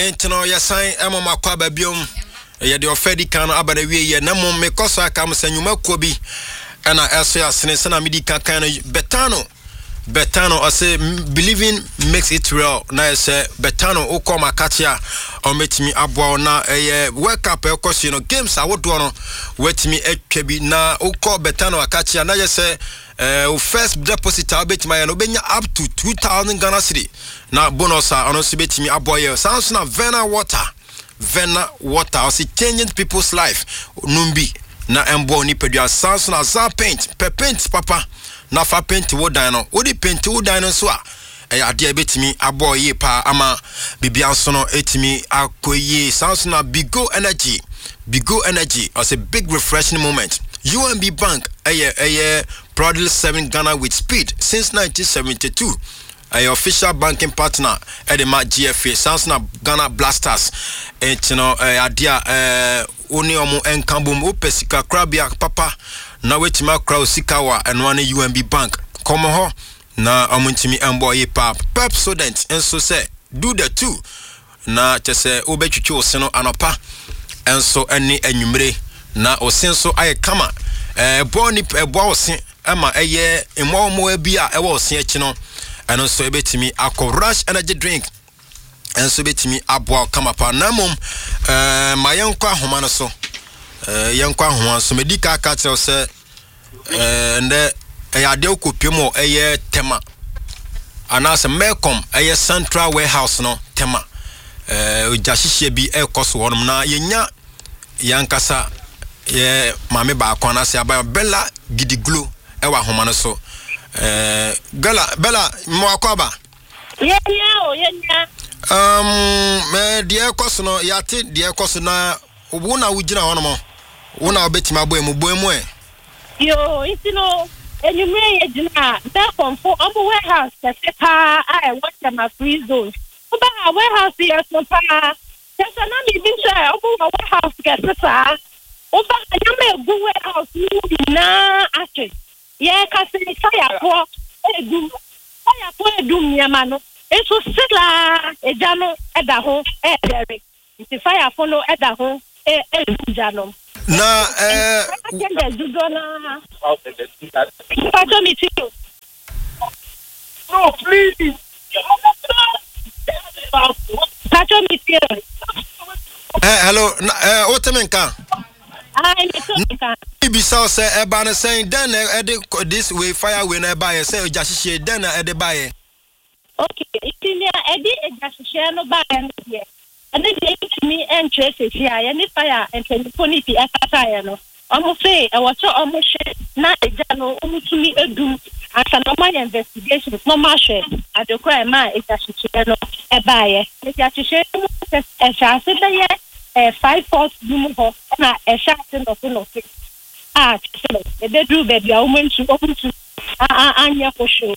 entino ya sign emma kwa babiom ye de ofedi kan aba na wie ye na mom me koso aka m sanyuma kobi na eso ya sene sana midi kan Betano I say believing makes it real. Na say Betano o come akatia o metimi aboa na wake up e course games I would do no wetimi etwabi na o call Betano akatia na say first deposit I bet my no benya up to 2000 Ghana cedi na bonus ono so betimi aboa ye sounds na Vena water I say changing people's life numbi na embo ni pedua sounds na za paint papa na fa paint wo dan no wo di paint wo dan no so a ade betimi abo ye pa ama bibia so no etimi akoyi sounds na Bigo energy as a big refreshing moment. UNB Bank proudly serving Ghana with speed since 1972. Official banking partner Edema GFA sounds na Ghana Blasters adia oni omo enkambum opesika krabia papa na wetima crowd sikawa and one UNB Bank come ho na omuntimi embo ye pap pep student enso say do the two na chese obetwitwe oseno anopa enso eni anwumre na osenso aye kama boni ebo osen ama eye emomo abia ewo osen achi no eno so ebetimi akọ rush energy drink enso betimi aboa kama pa na mom mayenkwa ahoma no so yenkwa ahoma so medika aka tell say nde ade okopemo tema anase mekom central warehouse no tema ojahihye bi ekoso wonum na yenya yankasa ye mame ba akwa na se aba bella gidiglo ewa ahoma no so bella mo akwaba yenya me die ekoso no yate die ekoso na obu na wugina hono wona obetima aboemu boemu yo itino enyumre ye jina da konfo omo warehouse sepa want my free zone oba warehouse ye so pa tesa na mi bin say omo warehouse get sepa oba nyame egu warehouse na ake ye ka se fire po edum nyama no eso sila ejano eda ho edere nti fire follow eda ho ejano na no please hello otemenka Ibisa say eba na saying then this way fire we na buy say ojahihye then e buy okay itinia edi ejahihye no buy no and then they to me and traces here any fire and telephonity after no almost say I was almost na ejano to me edum as an normal investigation normal share at the crime man is that no e buy it ya to share e sha say there 5-4 room ho na e sha say no so e dey do baby a woman to open to anya for sure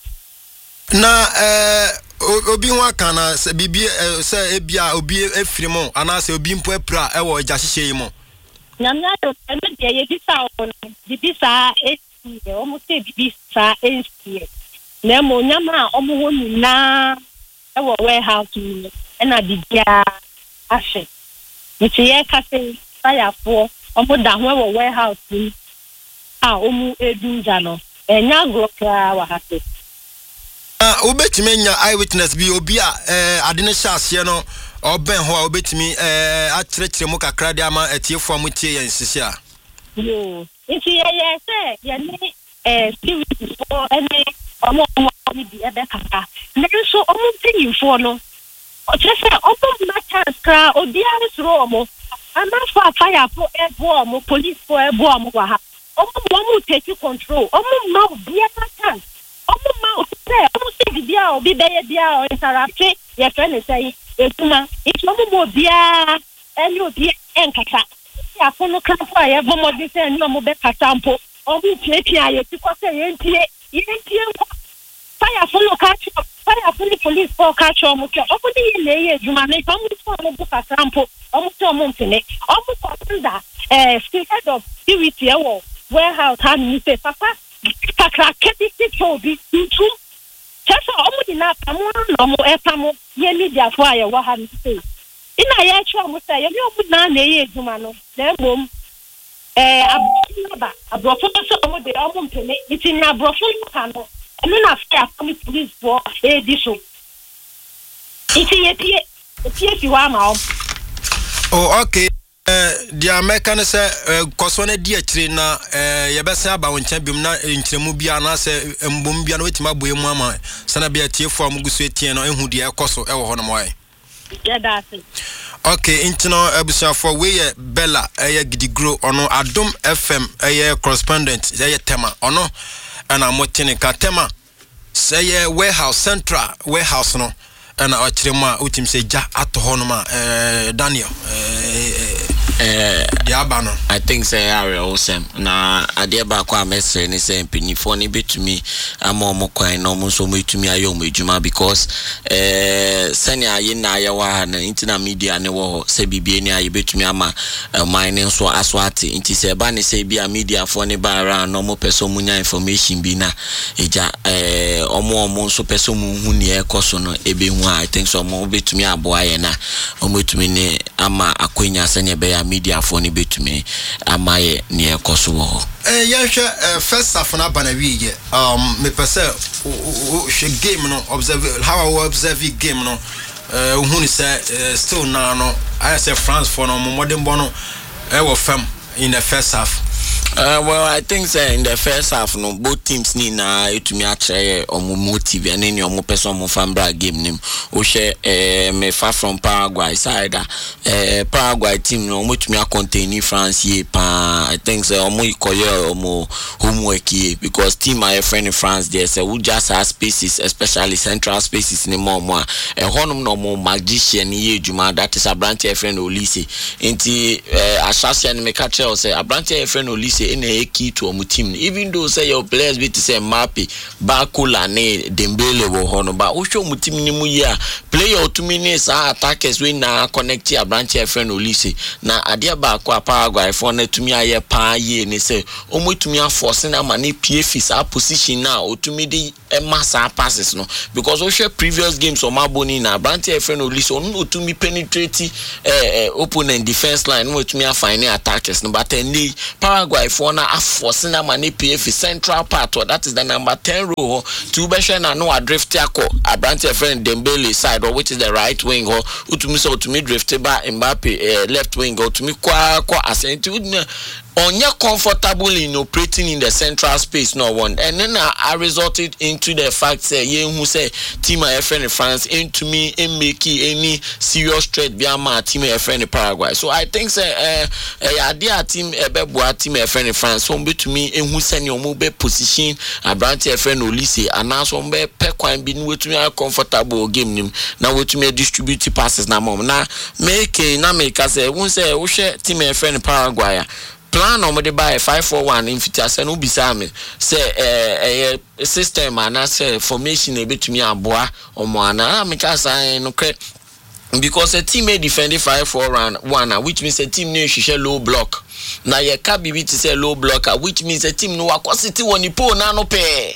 na obi nwa kana se bibi se ebia obi efirimo ana se obi mpo epra ewo jahihye yimo na mna do eme de ye bisa on bibisa esi o mo se bibisa esi na mo nyama o mo honu na ewo warehouse ni na bibia afi nti ye ka se fire for o mo da ho ewo warehouse ni o mo edunja no enya grokra wa hate obetimi nya eyewitness bi obi a ade ne hyase no oben ho a obetimi akyerɛkyerɛ mu kakra de ama atiefo amutie yɛn sisi a yo iti ye say ye ni spirit for any omo bi ebe kaka nanso omo mpanyimfo no o kyerɛ sɛ omo ma chance kra obi aresoro omo amafo afire for ebo omo police for ebo omo wa ha omo take control omo ma obi aka chance omo ma omo se bia obi beye bia o interact ye friend say etuma itomo mo bia eni obi enkaka ya fono krafa ye bomo di se eni omo be katampo omo piepia ye tikose ye ntie fire follow catch fire follow police for catch omo ke omo di ye le ye juma ne omo so omo bu katampo omo to omo mpene omo consider head of security e warehouse han ni say papa kakra kedi to bi ntu Chesa omo di na pamu no mo e pamu ye media fo aye wa ha no say. Ina ye twa mo say ye omo na na ye eduma no. Na mom abrofo so omo de omo mpene iti na abrofo ka no. Eno na fa come police for di so. Iti ye tie fi wa ma o. Oh, okay. The American say kosone di akire na yebesa aba woncha bim na nkyeremu bia na se mbom bia na wetima boyemu ama sana bia tiefo amuguso etie no ehu de ekoso ewo ho no moy. Yeah, that's it. Okay, intino abusuafo we Bella gidigro ono Adom FM correspondent tema ono ana motene ka tema say warehouse central warehouse no ana ochirema utim se ja ato ho no ma Daniel Diabano. I think say area awesome. Na ade ba kwa mesre ni say mpanyifo ni betumi ama omo kwan na omo so metumi ayo omo ejuma because senya aye na aye wa na internet media ne wo se bibie ni aye betumi ama mining so aswati inti se ba ni say bia media fo ni ba around no mo person munya information bi na eja omo so person mu hu ni ekoso no ebe hu I think so omo betumi aboa ye na omo betumi ni ama akwenya senya be ya media for ni betumi amaye ni ekoso wo yehwe first half na banawi ye me pese she game no observe how I observe game no hu ni say still now no I say France for no modern bono e fam in the first half. Well, I think in the first half, no, both teams need to me actually motive and any omo person mo fambra game nim. Oshe me far from Paraguay side. Paraguay team no mo to me contain France ye pa. I think omo ikoye omo homework ye because team my friend in France there say we just have spaces, especially central spaces ni more. Honum no mo magician ye juma that is a branch friend Olise. Inti assassin me catch say a branch friend Olise in a key to a team, even though say your players be to say Mapi, Bakula, ne Dembele, Wohono, but Osho Mutimini ya player 2 minutes attackers when na connect a branch friend Olise. Na Adia Bakwa Paraguay for ne to me a pa ye, and they say, Omo to me a forcing a money PFs our position now, or to me the massa passes no, because Osho previous games on Maboni na branch friend Olise, no to me penetrating opponent defense line, which me a finding attackers, no, but then Paraguay for na forcing a money PF central part, or that is the number 10 row. To be sure na no a drift yako a branch friend Dembele side, or which is the right wing, or to me drifted by Mbappe left wing, or to me qua ascent Onya comfortable in operating in the central space, no one. And then I resulted into the fact say ye who say team my friend in France into me and make any serious threat beyond my team my friend in Paraguay. So I think say idea team ebeboa team my friend in France so be to me and who send your mobile position a branch friend Olise and now some be pequine been with me a comfortable game nim now with me distribute passes na mom na make na make say who say who share team my friend in Paraguay. Plan on the buy 541 in Fitiasa no bisame say system and say formation a bit to me aboa or moana make us no because a team may defend 541 which means a team no share low block na ye ka bibi to say low blocker which means a team no aquacity woni po na no pay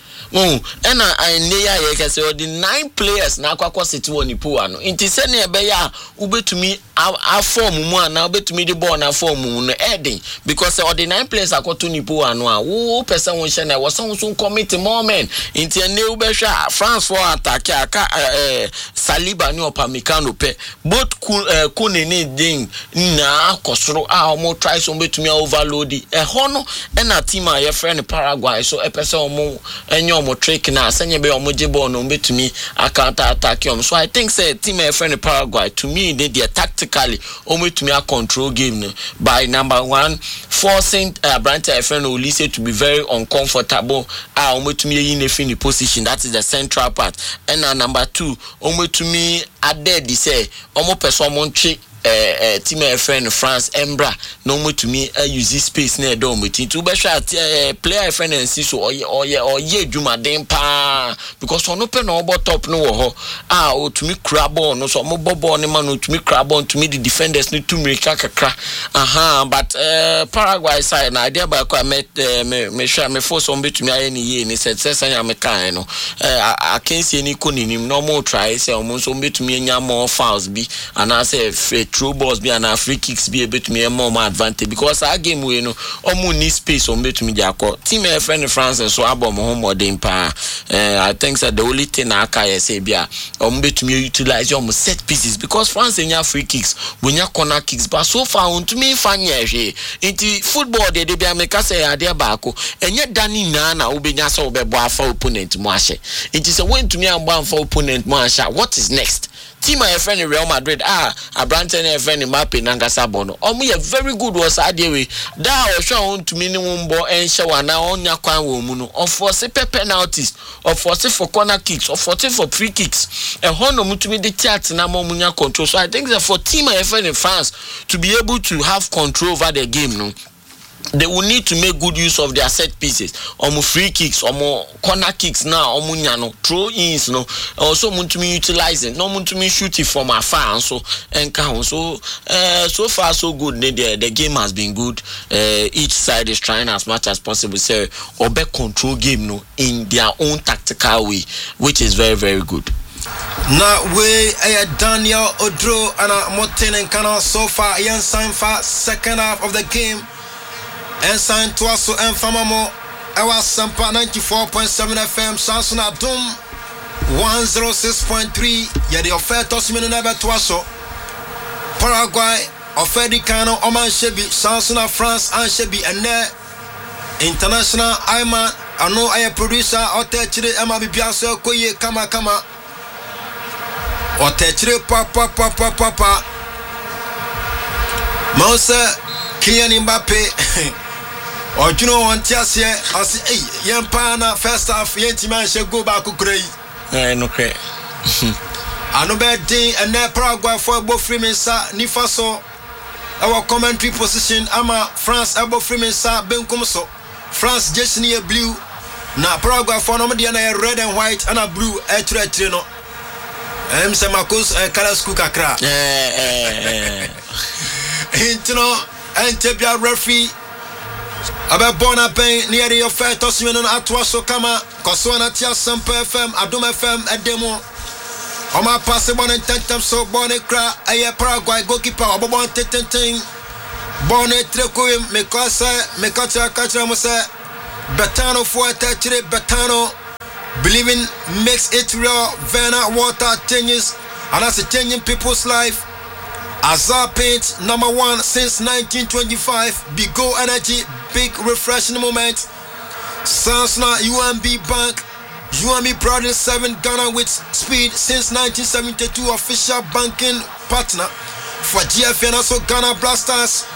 and I near ye can say the 9 players na kwa city woni po ano inti se na ebe ya ube to me a form mu ana ube to me the ball na form mu no heading because the 9 players akoto ni po ano a wo person won share na was so commit more men inti ene ube hwa France for attack aka Saliba ni Opamecano pe both kune ni ding na akosoro a omo try so ube to me overload hono na team a ye friend Paraguay so e person omo enyo omo trick na senye be omo jebo no ube to me counter attack him. So I think say team a friend Paraguay to me they tactically almost to me a control game no, by number 1 forcing branch friend Olise to be very uncomfortable almost to me in the position that is the central part and number 2 almost to me at there they say almost person monche team a friend France Embra no more to me use this space near dome with to be shot player friend and see so or ye juma den pa because on open over top no to me crab on no so mo bobo on man to me crab on to me the defenders need to make kakra but Paraguay side na idea ba ko met me sure me force on to me any ye ni said say am kan no I can't see any konim no more try say on so to me nya more fouls be and I say through balls be and free kicks be a bit me more advantage because our game we know need space on to me jako team a friend France and so abom home or dem pa I think that the only thing I can say be to me utilize your set pieces because France nya free kicks when ya corner kicks but so far on to me fan ye into football they be make us say ade baako enye dani na obenya so obebo afa opponent mo ahye it is a win to me am ban for opponent mo ahye what is next team my friend in Real Madrid Abrante and friend in Mbappe Nangasa Bono omu ye very good was adewe da o show to minimum ball and show na onya kwan wo mu no of force penalties of force for corner kicks of force for free kicks e hono mutumi de chat na mo munya control so I think that for team my friend in France to be able to have control over the game no they will need to make good use of their set pieces free kicks corner kicks now throw ins no also muntumi utilizing no muntumi shooting from afar so and so far so good the game has been good each side is trying as much as possible say obe control game no in their own tactical way which is very very good. Now we Daniel Odro and Moten and Kana so far Yan sign for second half of the game. And sign to us and Famamo, our Sampa 94.7 FM, Samson Adum 106.3. Yadi offer Tosmin never to us. Paraguay, Ofedicano, Oman Shebi, Samson of France, and Shebi, and there international. I know I producer or Techre Emma Bianso Koye Kama or Techre Papa. Moussa Kylian Mbappe. Or you know one just here, I say, hey, young pana, first half, young man shall go back to crazy. Okay. I know bad day and then Paraguay for both Freemansa, Nifaso, our commentary position, Ama, France, Abo Freemansa, Bencomoso, France just near blue. Now Paraguay for Nomadiana, red and white, and a blue, a trino. I'm Samakos, a Kalasku Kakra. You know, and Tebia referee. About Bona Bay near the affair Tosmin and Atwaso Kama, Koswana Tia Sampa FM, Adum FM, a demo. Oma possible and tentam so Bonnet Cra, a Paraguay goalkeeper, Obon Tetenting, Bonnet Trecoim, Mekasa, Mekacha Kachamosa, Betano for Tetri, Betano, believing makes it real, Vena water changes, and that's a changing people's life. Azar Paint, number 1 since 1925. Big Go Energy, big refreshing moment. Sansna UMB Bank, UMB Brothers 7 Ghana with speed since 1972. Official banking partner for GFN, also Ghana Blasters.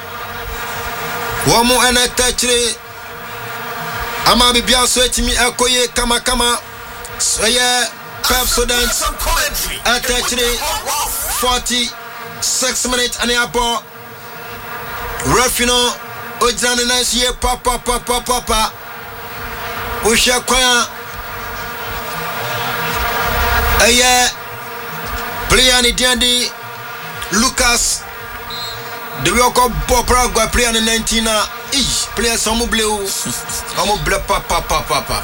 One more and I touch it. Amabi Biaso Etimi Akoye Kama. So yeah, Pepsodent. I touch it. 46 minutes and a ball. Refino Ojana nice year papa. Usha Kwaya. Player ni Diandi Lucas. The World Cup Paraguay player in 19 player some blue. Papa.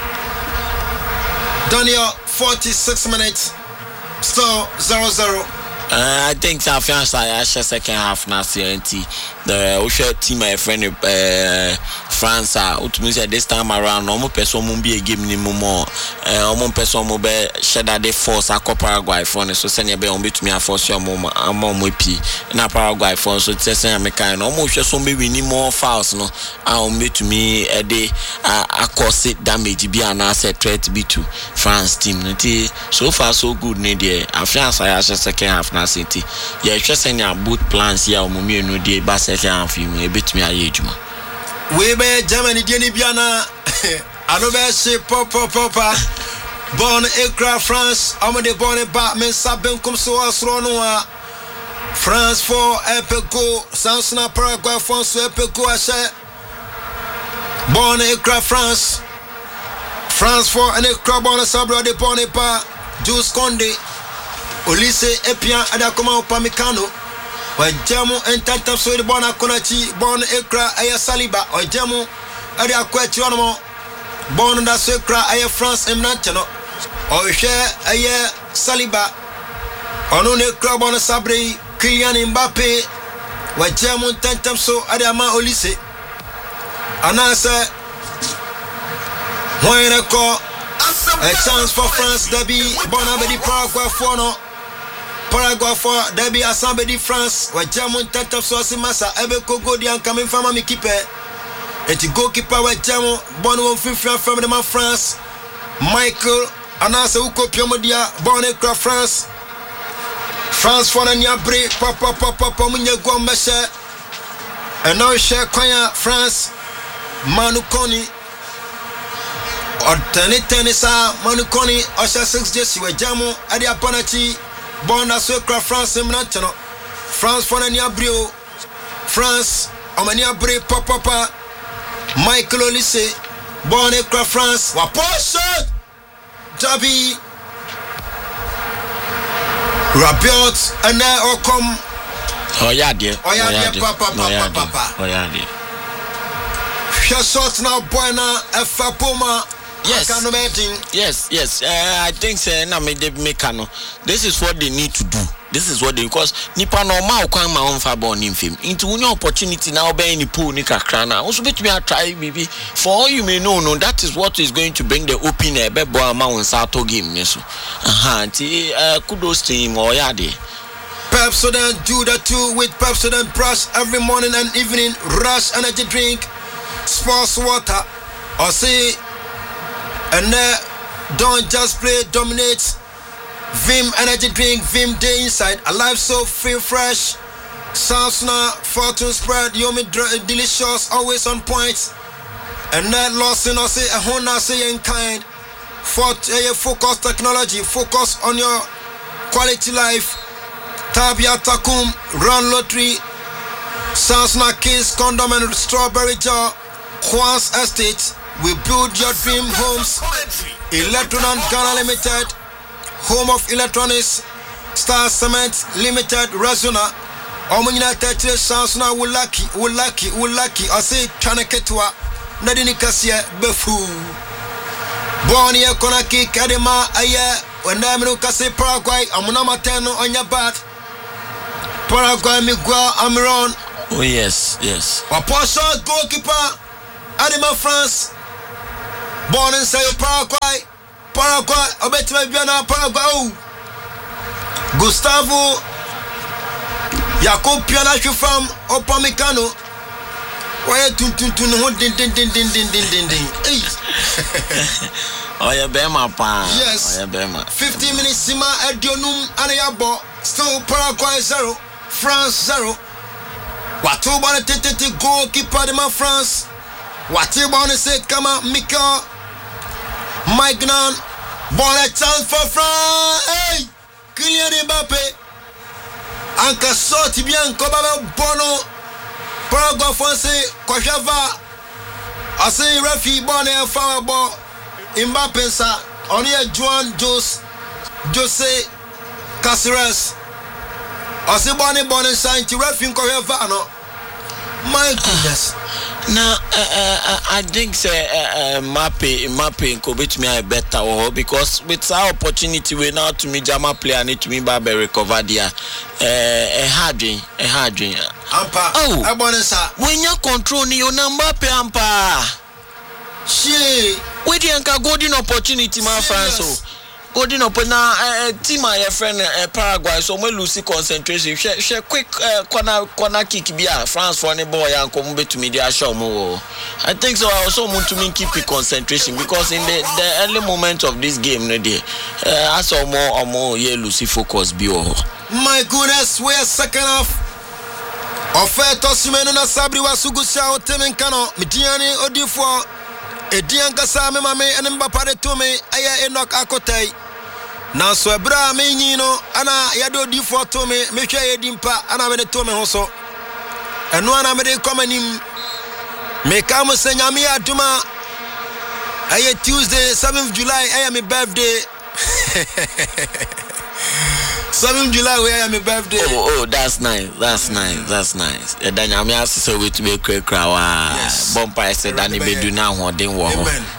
Daniel 46 minutes. Still 0-0. I think South France I second half now CNT. The Osha team my friend France ultimately this time around no more person will be a game ni more one person will be shed that they force a Paraguay for so send you be on bit me a force your mom na Paraguay for so say am kind almost just some be winning more fouls no on bit me a day a cause damage be an asset threat be to France team so far so good ni there France I second half na city yeah just send your boot plans here on me no dey ba second half you a bit me a ejuma we be Germany Diani Biana Anobe papa born Ekra France Amade born Batman Sabin come so asronoa France for Epeko, Sansona Paraguay, France Epeko, Ashe. Born Ekra France. France for an Ekra Bona Sabra de Ponepa, Jules Conde, Olise Epian Adakoma Pamicano, or Jamo and Tanta Soy Bona Konachi, Born Ekra Aya Saliba, or Jamo Adia Quetiono, Born da Sekra Aya France and Natano, or Share Aya Saliba, or no Ekra Bona Sabri. Kylian Mbappe wa German tentam so Adama Olise anasa when call a chance for France derby Bonabedi Paraguay for no Paraguay for derby Assemblée France wa German tentam so Simasa Ebeko Godian coming from my keeper et goalkeeper wa German bon one from the France Michael anasa uko Piomodia Bonne France France for an yabre, papa, munya guamesha, and now share Koya, France, Manukoni, or Tenisa, Manukoni, Osha 6 Jesse, Jamo, Adia Panachi, Bonda Sokra, France, and Natano, France for an yabrio, France, Omania Bre, papa, Michael Olise, Bonne France, Waposha, Jabi. Rabiot and now come. Oh yeah, dear. Papa. Shot now, Buena, Fapoma. Yes. I think say na me de mekano. This is what they need to do. This is what they because nipa normal kwan ma on fa born in film. Into any opportunity now be any pool ni kakra na. Also bet me try baby. For all you may know, that is what is going to bring the opener be boy ma on Sato game so. Kudos to him or yade. Pepsodent do that too with Pepsodent brush every morning and evening. Rush energy drink, sports water. Or say and don't just play, dominate. Vim energy drink, Vim day inside. Alive so feel fresh. Sansona, fortune spread, yomi delicious, always on point. And that loss in say a Honda say in kind. Focus technology, focus on your quality life. Tabia Takum, run lottery. Sansona kiss, condom and strawberry jar. Juan's estate. We build your dream homes. Electron Ghana Limited, home of electronics. Star Cement Limited, Razuna. Omina Tetre Sansona Wulaki. I say Chanaketwa, Nadini Kasia, Befu. Born here, Konaki, Kadima, Aya, when Namino Kase Paraguay, Amunama Teno on your bat. Paraguay, Miguel, Amiron. Oh, yes. Apostle goalkeeper, Anima France. Born in Paraguay, Obetima Biana, Paraguay. Gustavo Jacob Piana from Opamicano. Why din. Oh, yeah, Bema pa. Yes. 15 minutes Sima Edionum Anayabo. Still Paraguay 0, France 0. What about the goalkeeper de France? What you want to say? Come on, Mika. Magnan, ball a chance for France. Hey, Kylian Mbappe. Anka sorti bien, comme Bono. Paraguay français, Kochava. I say referee Bonne and Flower Ball. Mbappe sa. On here Juan Jose Caceres. I say Bonne sign to referee Kochava no. My goodness. Now, I think mapping could be me better because with our opportunity we now to me Jama player need to me Babe recover there. A hard dream. Ampa. Oh, I want to say when you control your number, Ampa. She. Wait, you can golden opportunity, my friend. So. Golden open now, team my friend Paraguay, so we lose concentration. She quick corner kick be France for any boy and come back to me there show more. I think so. I also want to keep it concentration because in the early moment of this game, I saw more Lucy focus be My goodness, we're second half. Offer Tosimeno na Sabri wa Sugusha o Temenkano, Midiani Odifo, Edian Kasame Mame and Mbapare Tome, Aya Enoch Akotai. Now so bra me no ana yado di photo me hwe yedi mpa ana me de to me ho so eno ana me de komanim me kam senyame aduma aye Tuesday 7th July aye my birthday 7th July we aye my birthday. Oh, that's nice. E danyame asese we to be kra wa bompa ese dani bedu na hoden wo ho.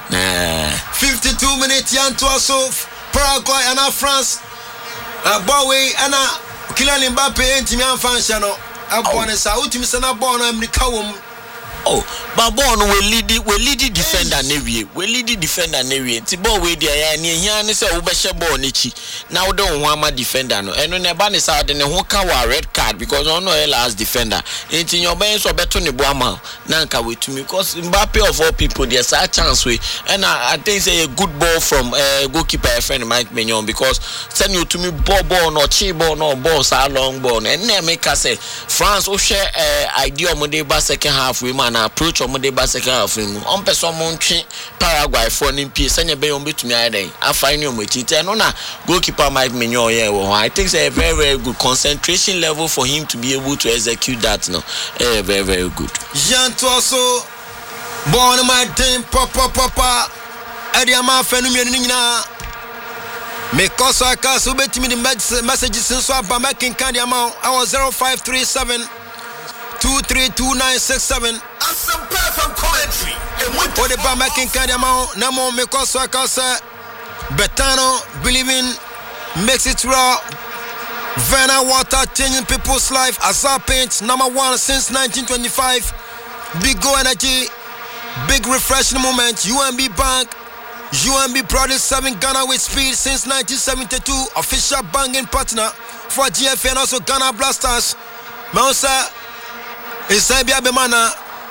52 minutes yanto aso Paraguay and France. Boy and Kylian Mbappe ntimi amfansha no. Abone sa utimi se na ball no America wom. Oh, but born we lead defender newie. We lead defender newie. Ti ball we dey ya ne hia ne se wo be she ball n'echi. Na wo don ho ama defender no. Eno ne ba ne sa de ne ho ka wa red card because no last defender. Enti nyo ben so beto ne bo ama. Na nka we tumi because Mbappe of all people there's a chance we. And I think say a good ball from goalkeeper friend Mike Mignon because send you to me ball no chi ball no ball sa long ball. And na make us say France o share idea mo dey ba second half we man approach on the second half on person montwe Paraguay for nimpi senya be on betumi aden afine on machite no na goalkeeper Mike Mignon here I think it's a very very good concentration level for him to be able to execute that no very very good. Jean Toaso born my team papa edi ama fenu mi nyina me koso aka so betimi the messages so aba making kan amount I was 0537 232967. Some perfect commentary. What the bar making kind of amount? Namo me koso akasa. Betano believing makes it raw. Vena water changing people's life. Azar paint #1 since 1925. Big go energy. Big refreshing moment. UMB Bank. UMB proudly serving Ghana with speed since 1972. Official banking partner for GFA and also Ghana Blasters. Mausa. Isabia Bemana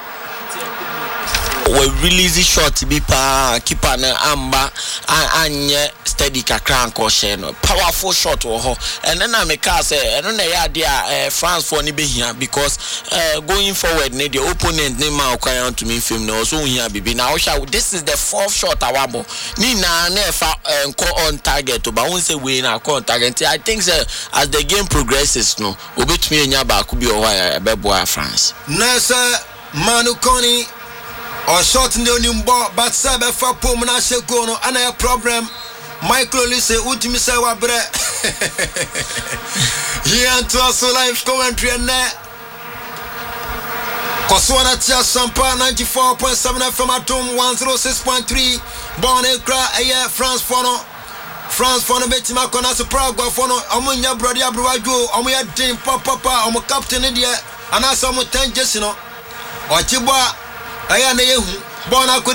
we release short be pa keeper na amba anye steady kakra nko she no powerful shot wo ho and then I make say eno na ya dia France for ni be hia because going forward ne the opponent ne ma okwan to me film no so hia bibi na wo sha this is the 4th shot awabo ni na na fa nko on target but won say we na on target I think as the game progresses no obetumi enya ba ku bi o ho ebeboa France nasa Manu Koni or short in the Nimbo, but Sabe for Pomana Shekono, and a problem. Michael Lise, Utimi Sawa Bre. Here to us live commentary and that. Koswana Tia Sampa 94.7 FM at home 106.3. Born Ekra, France Fono. France Fono Betima Konasu Prague Fono, Amunya Brother Bruago, Amuya Team Papa, Amu Captain India, and I saw 10 Jessino. Or Chiba. Aya na yehu bona